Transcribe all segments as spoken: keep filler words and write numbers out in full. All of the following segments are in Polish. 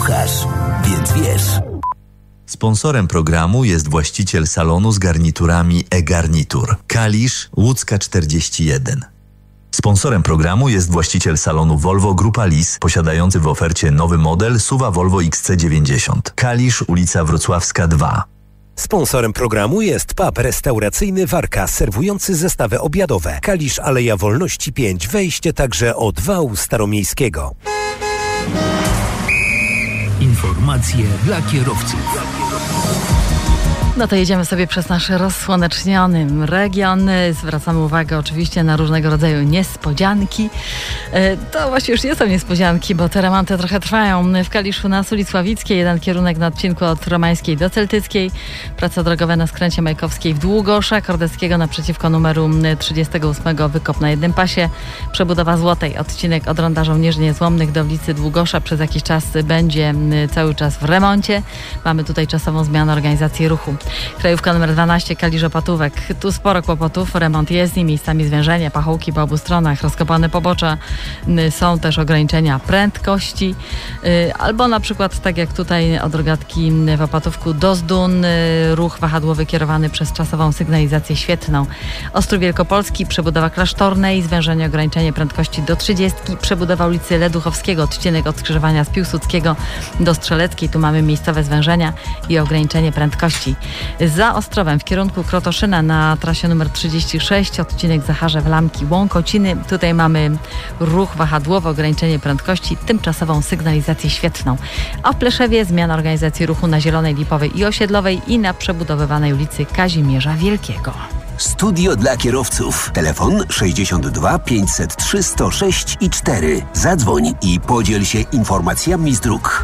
słuchasz, więc wiesz. Sponsorem programu jest właściciel salonu z garniturami e-Garnitur, Kalisz, Łódzka czterdzieści jeden. Sponsorem programu jest właściciel salonu Volvo Grupa Lis, posiadający w ofercie nowy model SUV-a Volvo X C dziewięćdziesiąt, Kalisz, ulica Wrocławska dwa. Sponsorem programu jest pub restauracyjny Warka, serwujący zestawy obiadowe. Kalisz, Aleja Wolności pięć, wejście także od wału staromiejskiego. Informacje dla kierowców. No to jedziemy sobie przez nasz rozsłoneczniony region. Zwracamy uwagę oczywiście na różnego rodzaju niespodzianki. To właśnie już nie są niespodzianki, bo te remonty trochę trwają. W Kaliszu na Suli Sławickiej jeden kierunek na odcinku od Romańskiej do Celtyckiej. Prace drogowe na skręcie Majkowskiej w Długosza, Kordeckiego naprzeciwko numeru trzydziestego ósmego wykop na jednym pasie. Przebudowa Złotej, odcinek od Ronda Żołnierzy Niezłomnych do ulicy Długosza przez jakiś czas będzie cały czas w remoncie. Mamy tutaj czasową zmianę organizacji ruchu. Krajówka numer dwanaście, Kalisz-Opatówek. Tu sporo kłopotów, remont jezdni, miejscami zwężenia, pachołki po obu stronach, rozkopane pobocza. Są też ograniczenia prędkości. Albo na przykład, tak jak tutaj od Rogatki w Opatówku do Zdun, ruch wahadłowy kierowany przez czasową sygnalizację świetlną. Ostrów Wielkopolski, przebudowa Klasztornej, zwężenie, ograniczenie prędkości do trzydziestki, przebudowa ulicy Leduchowskiego, odcinek od skrzyżowania z Piłsudskiego do Strzeleckiej. Tu mamy miejscowe zwężenia i ograniczenie prędkości. Za Ostrowem w kierunku Krotoszyna na trasie numer trzydzieści sześć, odcinek Zacharzew Lamki Łąkociny. Tutaj mamy ruch wahadłowy, ograniczenie prędkości, tymczasową sygnalizację świetlną. A w Pleszewie zmiana organizacji ruchu na Zielonej, Lipowej i Osiedlowej i na przebudowywanej ulicy Kazimierza Wielkiego. Studio dla kierowców. Telefon sześćdziesiąt dwa pięćset trzy sto sześć i cztery. Zadzwoń i podziel się informacjami z dróg.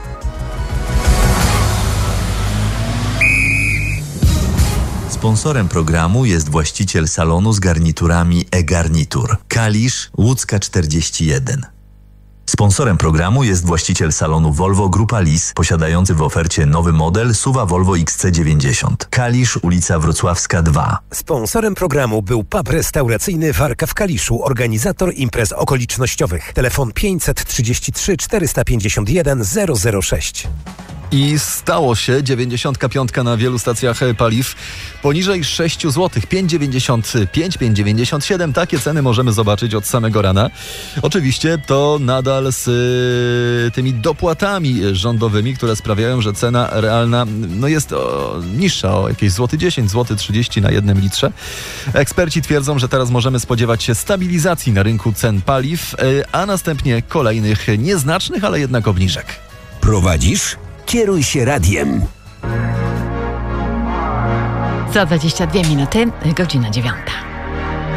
Sponsorem programu jest właściciel salonu z garniturami e-Garnitur, Kalisz, Łódzka czterdzieści jeden. Sponsorem programu jest właściciel salonu Volvo Grupa Lis, posiadający w ofercie nowy model SUV-a Volvo X C dziewięćdziesiąt, Kalisz, ulica Wrocławska dwa. Sponsorem programu był pub restauracyjny Warka w Kaliszu, organizator imprez okolicznościowych. Telefon pięćset trzydzieści trzy czterysta pięćdziesiąt jeden zero zero sześć. I stało się, dziewięćdziesiątka pięć na wielu stacjach paliw poniżej sześć złotych, pięć dziewięćdziesiąt pięć, pięć dziewięćdziesiąt siedem, takie ceny możemy zobaczyć od samego rana. Oczywiście to nadal z y, tymi dopłatami rządowymi, które sprawiają, że cena realna no jest o, niższa o jakieś złoty dziesięć, złoty trzydzieści na jednym litrze. Eksperci twierdzą, że teraz możemy spodziewać się stabilizacji na rynku cen paliw, y, a następnie kolejnych nieznacznych, ale jednak obniżek. Prowadzisz? Kieruj się radiem. Za dwadzieścia dwie minuty, godzina dziewiąta.